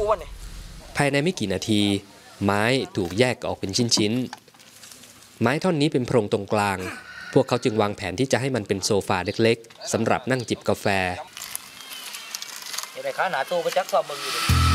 วันนี้ภายในไม่กี่นาทีไม้ถูกแยกออกเป็นชิ้นๆไม้ท่อนนี้เป็นโพรงตรงกลางพวกเขาจึงวางแผนที่จะให้มันเป็นโซฟาเล็กๆสำหรับนั่งจิบกาแฟในขาหนาตู้ประจักษ์ความมึงอยู่